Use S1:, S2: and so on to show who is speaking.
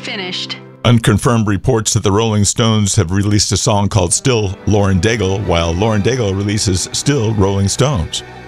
S1: Finished.
S2: Unconfirmed reports that the Rolling Stones have released a song called Still Lauren Daigle, while Lauren Daigle releases Still Rolling Stones.